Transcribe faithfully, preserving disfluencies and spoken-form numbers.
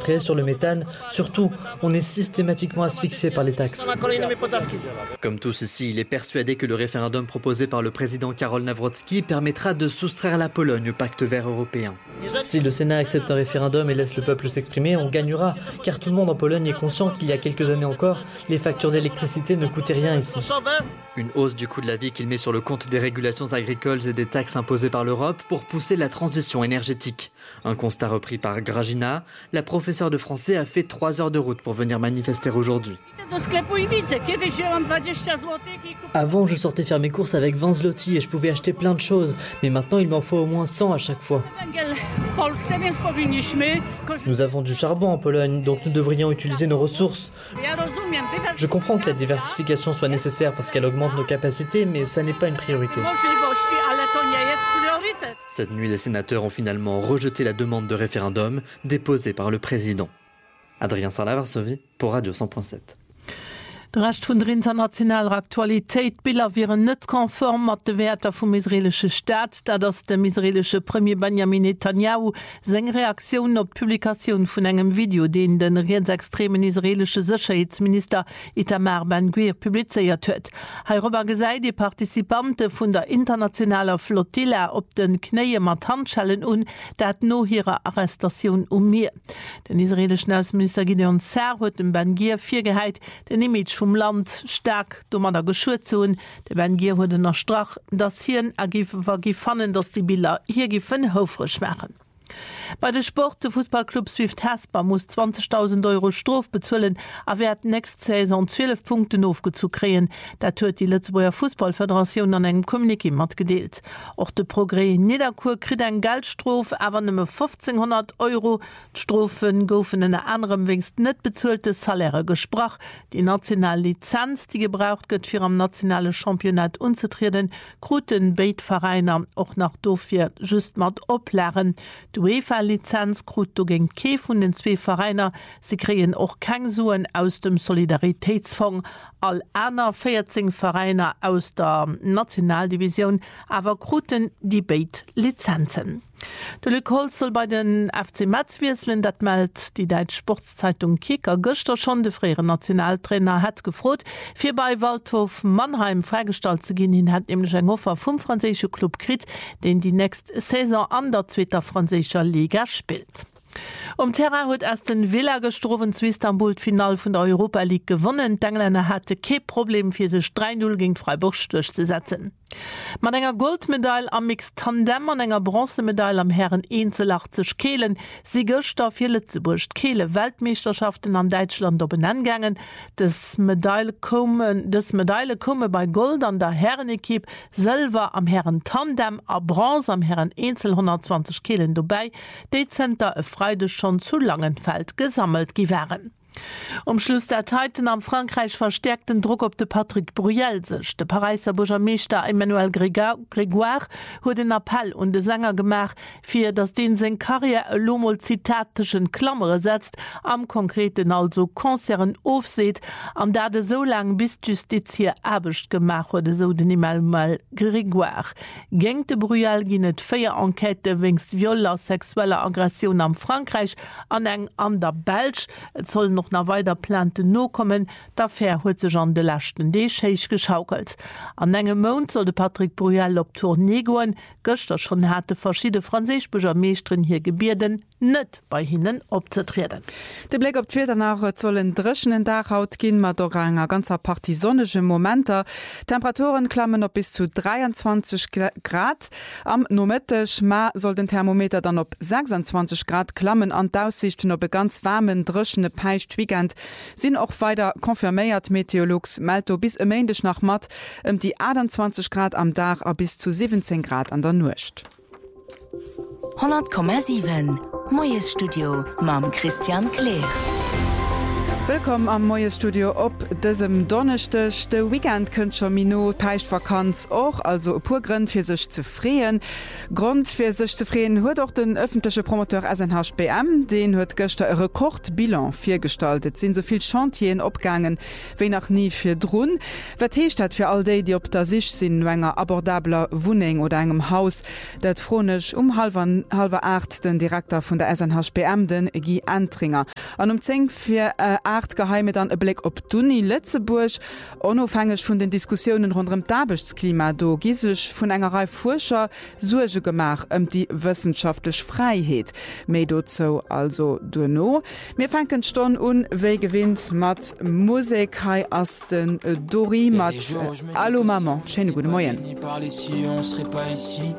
réel sur le méthane. Surtout, on est systématiquement asphyxié par les taxes. Comme tous ici, il est persuadé que le référendum proposé par le président Karol Nawrocki permettra de soustraire la Pologne au pacte vert européen. Si le Sénat accepte un référendum et laisse le peuple s'exprimer, on gagnera, car tout le monde en Pologne est conscient qu'il y a quelques années encore, les factures d'électricité ne coûtaient rien ici. Une hausse du coût de la vie qu'il met sur le compte des régulations agricoles et des taxes imposées par l'Europe pour pousser la transition énergétique. Un constat repris par Grażyna, la professeure de français a fait trois heures de route pour venir manifester aujourd'hui. Avant, je sortais faire mes courses avec vingt zloty et je pouvais acheter plein de choses, mais maintenant il m'en faut au moins cent à chaque fois. Nous avons du charbon en Pologne, donc nous devrions utiliser nos ressources. Je comprends que la diversification soit nécessaire parce qu'elle augmente nos capacités, mais ça n'est pas une priorité. Cette nuit, les sénateurs ont finalement rejeté la demande de référendum déposée par le président. Adrien Sarla-Varsovie pour Radio cent point sept. De Recht vun der internationaler Aktualitéit Bilder viren net konform mat de Werter vum israelsche Staat, dat ass dem israelsche Premier Benjamin Netanyahu seg Reaktionun op Publikaoun vun engem Video, den den rechtsextremen israelsche Sicherheitsminister Itamar Ben-Gvir publizeiert huet. Hairober gesäit die Partizipante vun der internationaler Flottille op den Knéie mat Handschellen un, dat no hireer Arrestationun um mir. Den israelschen Außenminister Gideon Sa'ar huet dem Ben-Gvir virgeheit den Image vom Land stark dummer der geschurt zun. De Ben-Gvir huet nach Strach, dass hien war gefannen, dass die Bilder hier giffen houfrisch machen. Bei de Sport de Fußballclub Swift Hasper muss zwanzigtausend Euro Strof bezwillen, a werd näst Saison zwölf Punkten aufgezukräen. Dat huet die Lützburger Fußballföderation an engem Kommuniké mat gedeelt. Och de Progrès Niederkur krit eng Geldstrof, awer nëmme fünfzehnhundert Euro. D'Strofen goufen en anderem wingst net bezuelte Saläre gesprach. Die nationale Lizenz, die gebraucht gëtt fir am nationale Championat unzutreten, kruten Beitvereiner och nach dofir just mat oplären. UEFA-Lizenz krut du gegen Kee vun den zwei Vereiner. Sie kreen auch kein Suen aus dem Solidaritätsfonds. All aner vierzehn Vereine aus der Nationaldivision, aber kruten die Beit-Lizenzen. De Luc Holz soll bei den F C Metz wieselen, dat meldt die Deutsche Sportszeitung Kicker gëster schon de frére Nationaltrainer hat gefrot, fir bei Waldhof Mannheim freigestalt ze ginn hin hat emlech eng Offer vum franzésche Club krit, den die nächst Saison an der zweiter franzéscher Liga spielt. Um Terra huet ass den Villa gestrowen zu Istanbul Final vun der Europa League gewonnen. D'Engländer hatte ke Problem fir sech drei null gegen Freiburg durchzusetzen. Man enger Goldmedaille am Mixed Tandem an enger Bronzemedaille am Herren Einzelachtzig Kehlen, sie Göster fir Lützeburg Kehle Weltmeisterschaften an Deutschland op benenngangen. Das Medaille komme, das Medaille komme bei Gold an der Herrenequipe, Silber am Herren Tandem, a Bronze am Herren Einzel hundertzwanzig Kehlen dabei, Dezenter e Freude schon zu Langenfeld gesammelt gewären. Um Schluss der Zeiten am Frankreich verstärkten Druck op de Patrick Bruel sech. De Pariser Bourgermeister Emmanuel Grégoire huet den Appell und de Sänger gemach, fir dass den seg Karriere e lomol zitatischen Klammere setzt, am konkreten also Konzern ofseet, an da de so lang bis Justiz hier erbecht gemach wurde so den Emmanuel Grégoire. Gengt de Bruel ginnet féier Enquete wingst violer sexueller Aggression am Frankreich an eng an der Belsch, et soll noch na weiter plante no kommen, d'affaire huet sech an de lachten dee scheich geschaukelt. An engem Mount soll de Patrick Bruel op Tournee goen, Göster schon hatte verschiedene franzésischbeger Meestren hier gebierden, net bei hinnen opzetreden. De Blick op d'Twitter nach sollen dreschen Dach haut ginn mat do enger ganzer partisonnesche Momenter. Temperaturen klammen op bis zu dreiundzwanzig Grad. Am Nomettech ma soll den Thermometer dann op sechsundzwanzig Grad klammen an d'Aussichten op e ganz warmen dreschende Peicht Weekend sinn auch weiter konfirméiert Meteorologs Malto bis e Mäindech nach Mat um die achtundzwanzig Grad am Dach a bis zu siebzehn Grad an der Nucht. hundert Komma sieben Moes Studio mam Christian Kleer. Willkommen am Moie Studio op dësem Donnerstech. De Weekend kënnt schon Mino Peichvakanz och, also e pur Grund fir sech ze freeen. Grund fir sech ze freeen huet auch den öffentliche Promoteur S N H B M, den huet gëchte e Rekordbilan firgestaltet. Sin soviel Chantien opgangen, wéi nach nie fir Drun. Wat heecht dat fir all déi, die op der sich sinn enger abordabler Wuning oder engem Haus, dat fronech um halber halber acht den Direktor vun der S N H B M, den Guy Antringer. An um zeng fir äh, geheime dann e Blick op d'Uni Lützeburg, onofhängig vun den Diskussionen rund um Dabechtsklima, do gisech vun enger Reihe Forscher Sorge gemach um die wissenschaftliche Freiheit. Mei dozo also du no. Mir fenken stonn un wéi gewinnt mat Musik hai as den Dori mat Allo Maman. Schönen guten Morgen.